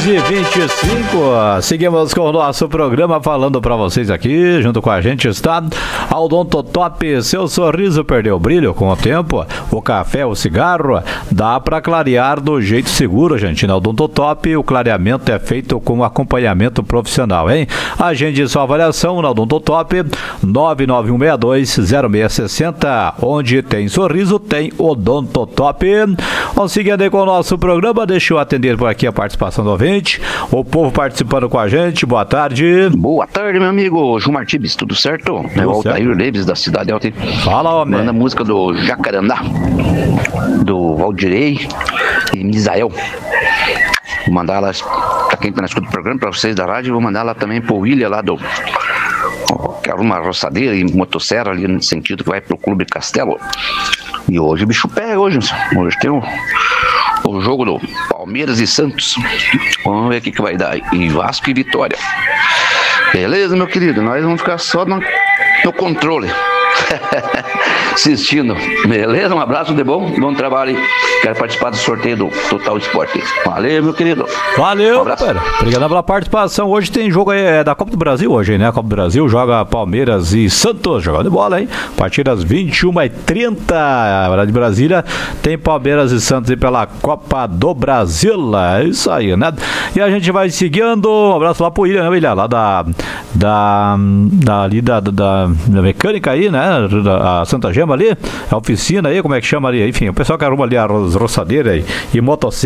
6h25, seguimos com o nosso programa falando para vocês aqui, junto com a gente está a Odontotop. Seu sorriso perdeu o brilho com o tempo? O café, o cigarro, dá para clarear do jeito seguro, gente. Na Odontotop, o clareamento é feito com acompanhamento profissional, hein? Agende sua avaliação na Odontotop, 991620660. Onde tem sorriso, tem Odontotop. Vamos seguindo aí com o nosso programa. Deixa eu atender por aqui a participação do ouvinte. O povo participando com a gente. Boa tarde. Boa tarde, meu amigo João Martins, tudo certo? É o Altair Leves, da Cidade Alta. Fala, homem. Manda a música do Jacarandá, do Valdirei e Misael. Vou mandar ela pra quem tá na escuta do programa, pra vocês da rádio. Vou mandar ela também pro William lá do... que é uma roçadeira e motosserra ali no sentido que vai pro Clube Castelo. E hoje o bicho pega, hoje tem o jogo do Palmeiras e Santos. Vamos ver o que vai dar. E Vasco e Vitória. Beleza, meu querido? Nós vamos ficar só no controle. Assistindo. Beleza? Um abraço, de bom trabalho aí. Quero participar do sorteio do Total Esporte. Valeu, meu querido. Valeu, cara. Obrigado pela participação. Hoje tem jogo aí da Copa do Brasil hoje, né? A Copa do Brasil joga Palmeiras e Santos, jogando de bola, hein? A partir das 21h30, hora de Brasília, tem Palmeiras e Santos aí pela Copa do Brasil. É isso aí, né? E a gente vai seguindo. Um abraço lá pro William, né, William? Lá da mecânica aí, né? A Santa Gema ali, a oficina aí, como é que chama ali? Enfim, o pessoal que arruma ali as roçadeiras e motocicletas.